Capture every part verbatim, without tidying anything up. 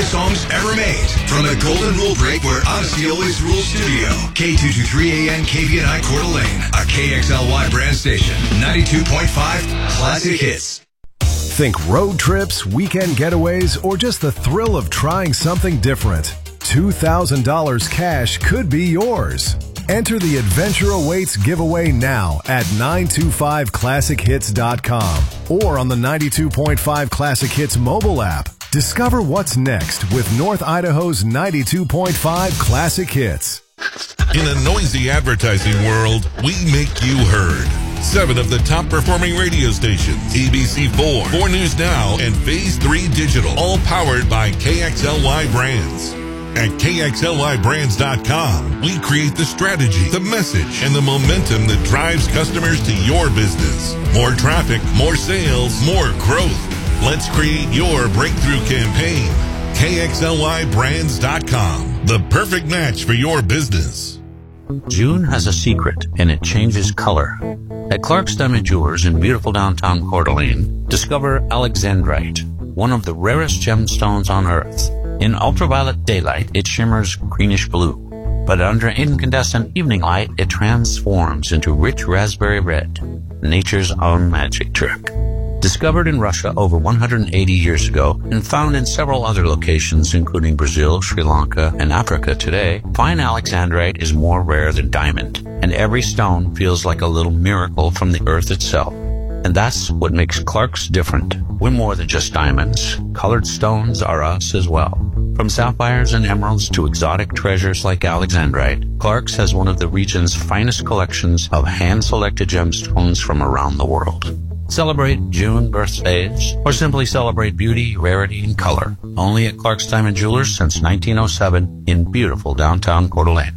best songs ever made. From the Golden Rule Break, where honesty always rules studio. K two twenty-three A M K V N I Coeur d'Alene, a K X L Y brand station. ninety-two point five Classic Hits. Think road trips, weekend getaways, or just the thrill of trying something different? two thousand dollars cash could be yours. Enter the Adventure Awaits giveaway now at nine two five classic hits dot com or on the ninety-two point five Classic Hits mobile app. Discover what's next with North Idaho's ninety-two point five Classic Hits. In a noisy advertising world, we make you heard. Seven of the top performing radio stations, A B C four, four News Now, and Phase three Digital, all powered by K X L Y Brands. At K X L Y brands dot com, we create the strategy, the message, and the momentum that drives customers to your business. More traffic, more sales, more growth. Let's create your breakthrough campaign. K X L Y brands dot com, the perfect match for your business. June has a secret, and it changes color. At Clark's Diamond Jewelers in beautiful downtown Coeur d'Alene, discover alexandrite, one of the rarest gemstones on Earth. In ultraviolet daylight, it shimmers greenish blue, but under incandescent evening light, it transforms into rich raspberry red, nature's own magic trick. Discovered in Russia over one hundred eighty years ago and found in several other locations, including Brazil, Sri Lanka, and Africa today, fine alexandrite is more rare than diamond, and every stone feels like a little miracle from the earth itself. And that's what makes Clark's different. We're more than just diamonds. Colored stones are us as well. From sapphires and emeralds to exotic treasures like alexandrite, Clark's has one of the region's finest collections of hand-selected gemstones from around the world. Celebrate June birthdays, or simply celebrate beauty, rarity, and color. Only at Clark's Diamond Jewelers since nineteen oh seven in beautiful downtown Coeur d'Alene.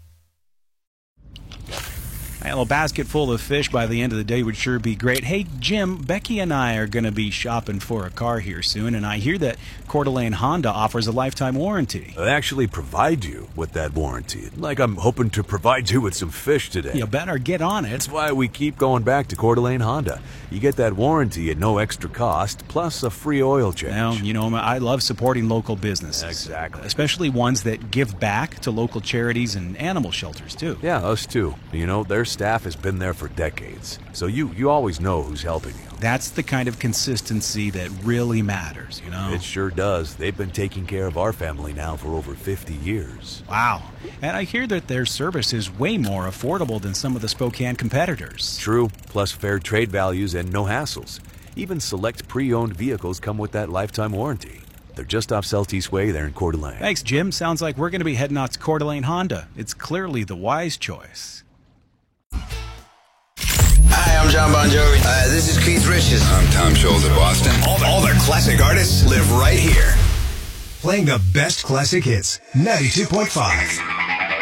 Well, a basket full of fish by the end of the day would sure be great. Hey, Jim, Becky and I are going to be shopping for a car here soon, and I hear that Coeur d'Alene Honda offers a lifetime warranty. They actually provide you with that warranty. Like I'm hoping to provide you with some fish today. You better get on it. That's why we keep going back to Coeur d'Alene Honda. You get that warranty at no extra cost, plus a free oil change. Well, you know, I love supporting local businesses. Exactly. Especially ones that give back to local charities and animal shelters, too. Yeah, us too. You know, their staff has been there for decades, so you, you always know who's helping you. That's the kind of consistency that really matters, you know? It sure does. They've been taking care of our family now for over fifty years. Wow. And I hear that their service is way more affordable than some of the Spokane competitors. True, plus fair trade values and no hassles. Even select pre-owned vehicles come with that lifetime warranty. They're just off Celtice Way there in Coeur d'Alene. Thanks, Jim. Sounds like we're going to be heading out to Coeur d'Alene Honda. It's clearly the wise choice. Hi, I'm John Bon Jovi. Uh, this is Keith Richards. I'm Tom Scholz of Boston. All the, all the classic artists live right here. Playing the best classic hits. ninety-two point five.